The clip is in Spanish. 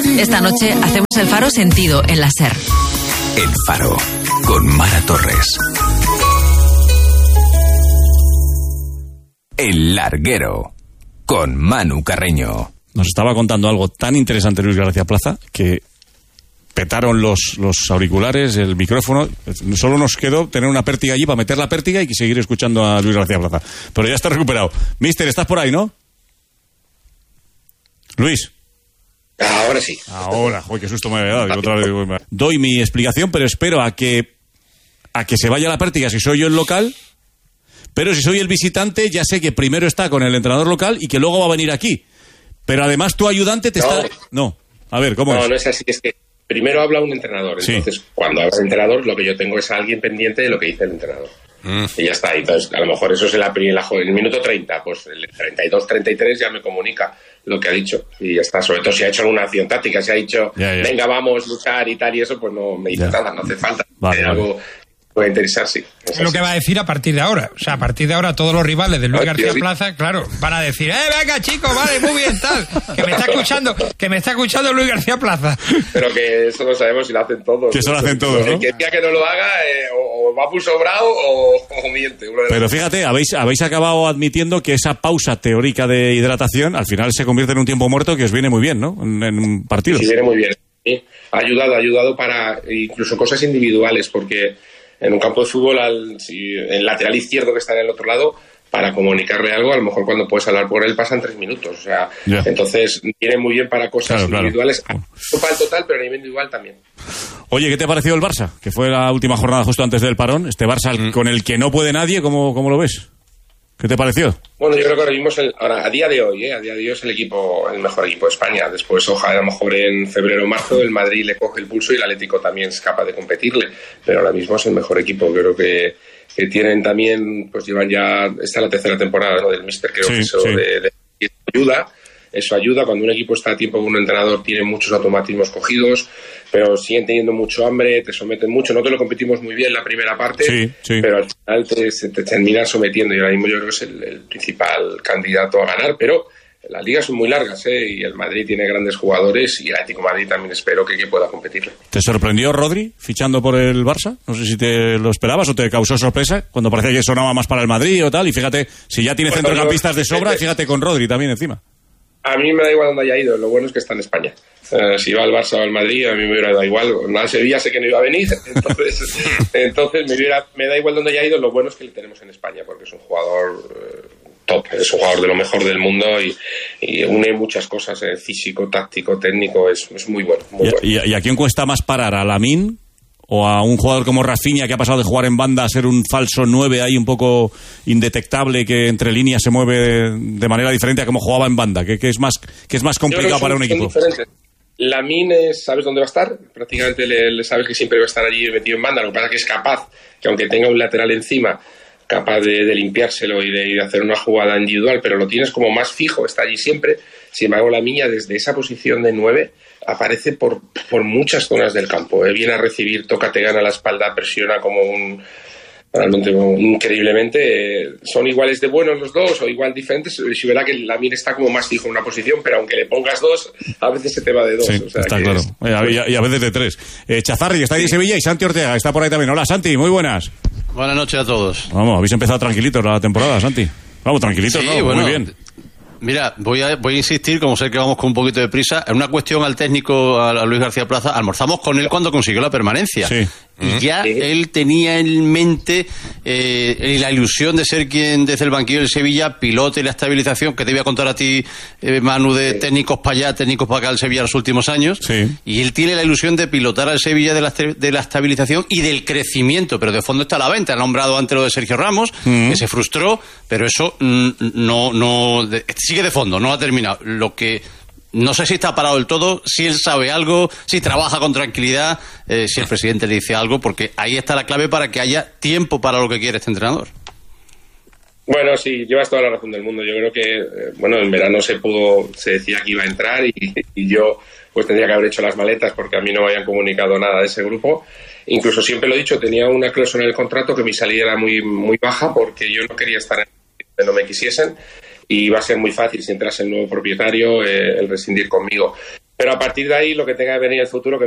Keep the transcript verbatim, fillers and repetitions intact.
Esta noche hacemos el Faro Sentido en la SER. El Faro, con Mara Torres. El Larguero, con Manu Carreño. Nos estaba contando algo tan interesante Luis García Plaza que petaron los, los auriculares, el micrófono. Solo nos quedó tener una pértiga allí para meter la pértiga y seguir escuchando a Luis García Plaza. Pero ya está recuperado. Mister, ¿estás por ahí, no? Luis. Ahora sí. Ahora, joder, qué susto me había dado. Digo, otra vez, digo, doy mi explicación, pero espero a que a que se vaya la pértiga si soy yo el local. Pero si soy el visitante, ya sé que primero está con el entrenador local y que luego va a venir aquí. Pero además tu ayudante te no. está... No, a ver, ¿cómo no, es? No, no es así, es que primero habla un entrenador. Sí. Entonces, cuando habla el entrenador, lo que yo tengo es a alguien pendiente de lo que dice el entrenador. Mm. Y ya está. Entonces, a lo mejor eso es en, la, en, la, en el minuto treinta, pues el treinta y dos, treinta y tres ya me comunica lo que ha dicho. Y ya está. Sobre todo si ha hecho alguna acción táctica, si ha dicho, ya, ya. venga, vamos, luchar y tal, y eso, pues no me dice ya. nada, no hace falta. Vale, vale. Algo puede interesar, sí. Es, es lo que va a decir a partir de ahora. O sea, a partir de ahora todos los rivales de Luis García Plaza, claro, van a decir, eh, venga, chicos, vale, muy bien, tal. Que me está escuchando, que me está escuchando Luis García Plaza. Pero que eso lo sabemos si lo hacen todos. Que eso lo hacen todos, ¿no? El que diga que no lo haga, eh, o, o va muy sobrado o, o miente. Pero fíjate, habéis, habéis acabado admitiendo que esa pausa teórica de hidratación al final se convierte en un tiempo muerto que os viene muy bien, ¿no? En, en partidos. Sí, viene muy bien. Sí. Ha ayudado, ha ayudado para incluso cosas individuales, porque en un campo de fútbol, al, si, el lateral izquierdo que está en el otro lado, para comunicarle algo, a lo mejor cuando puedes hablar por él pasan tres minutos. O sea, yeah. Entonces viene muy bien para cosas claro, individuales. Claro. No para el total, pero a nivel individual también. Oye, ¿qué te ha parecido el Barça? Que fue la última jornada justo antes del parón. Este Barça mm. con el que no puede nadie, ¿cómo, cómo lo ves? ¿Qué te pareció? Bueno, yo creo que ahora mismo, el, ahora, a día de hoy, ¿eh? a día de hoy es el equipo, el mejor equipo de España. Después, ojalá, a lo mejor en febrero o marzo, el Madrid le coge el pulso y el Atlético también es capaz de competirle. Pero ahora mismo es el mejor equipo. Creo que, que tienen también, pues llevan ya, esta es la tercera temporada, ¿no? Del míster, creo sí, que eso sí. de, de, de ayuda. Eso ayuda. Cuando un equipo está a tiempo con un entrenador, tiene muchos automatismos cogidos, pero siguen teniendo mucho hambre, te someten mucho. Nosotros lo competimos muy bien la primera parte, sí, sí. pero al final te, te terminan sometiendo y ahora mismo yo creo que es el, el principal candidato a ganar, pero las ligas son muy largas, ¿eh? Y el Madrid tiene grandes jugadores y el Atlético de Madrid también espero que, que pueda competirle. ¿Te sorprendió Rodri fichando por el Barça? No sé si te lo esperabas o te causó sorpresa cuando parecía que sonaba más para el Madrid o tal, y fíjate, si ya tiene bueno, centrocampistas de sobra, fíjate con Rodri también encima. A mí me da igual dónde haya ido, lo bueno es que está en España. Uh, si va al Barça o al Madrid, a mí me hubiera dado igual. Al Sevilla sé que no iba a venir, entonces, entonces me, hubiera, me da igual dónde haya ido, lo bueno es que le tenemos en España, porque es un jugador uh, top, es un jugador de lo mejor del mundo y, y une muchas cosas, eh, físico, táctico, técnico, es, es muy bueno. Muy ¿Y, bueno. ¿Y, ¿Y a quién cuesta más parar? ¿A Lamine? ¿O a un jugador como Rafinha, que ha pasado de jugar en banda a ser un falso nueve ahí un poco indetectable, que entre líneas se mueve de manera diferente a como jugaba en banda? ¿Qué, qué es más qué es más complicado son, para un equipo? Lamine, sabes dónde va a estar, prácticamente le, le sabes que siempre va a estar allí metido en banda, lo que pasa es que es capaz, que aunque tenga un lateral encima, capaz de, de limpiárselo y de, y de hacer una jugada individual, pero lo tienes como más fijo, está allí siempre. Sin embargo, Lamine desde esa posición de nueve aparece por, por muchas zonas del campo, ¿eh? Viene a recibir, toca, te gana la espalda, presiona como un... realmente increíblemente. Eh, son iguales de buenos los dos o igual diferentes. Si verá que Lamine está como más fijo en una posición, pero aunque le pongas dos, a veces se te va de dos. Sí, o sea, está que claro. Es... Y, a, y a veces de tres. Eh, Chazarri, está ahí en Sevilla, y Santi Ortega está por ahí también. Hola, Santi, muy buenas. Buenas noches a todos. Vamos, habéis empezado tranquilitos la temporada, Santi. Vamos, tranquilitos, sí, ¿no? Bueno, muy bien. Mira, voy a, voy a insistir, como sé que vamos con un poquito de prisa, en una cuestión al técnico, a, a Luis García Plaza. Almorzamos con él cuando consiguió la permanencia. Sí. Y ya sí. él tenía en mente eh, la ilusión de ser quien desde el banquillo del Sevilla pilote la estabilización, que te voy a contar a ti, eh, Manu, de sí. técnicos para allá, técnicos para acá el Sevilla en los últimos años. Sí. Y él tiene la ilusión de pilotar al Sevilla de la, de la estabilización y del crecimiento, pero de fondo está la venta. Ha nombrado antes lo de Sergio Ramos, mm. que se frustró, pero eso mm, no, no de, sigue de fondo, no ha terminado. Lo que no sé si está parado del todo, si él sabe algo, si trabaja con tranquilidad, eh, si el presidente le dice algo, porque ahí está la clave para que haya tiempo para lo que quiere este entrenador. Bueno, sí, llevas toda la razón del mundo. Yo creo que, eh, bueno, en verano se pudo, se decía que iba a entrar y, y yo pues tendría que haber hecho las maletas porque a mí no me habían comunicado nada de ese grupo. Incluso siempre lo he dicho, tenía una cláusula en el contrato que mi salida era muy, muy baja porque yo no quería estar en el no me quisiesen. Y va a ser muy fácil si entrase el nuevo propietario eh, el rescindir conmigo. Pero a partir de ahí, lo que tenga que venir en el futuro, que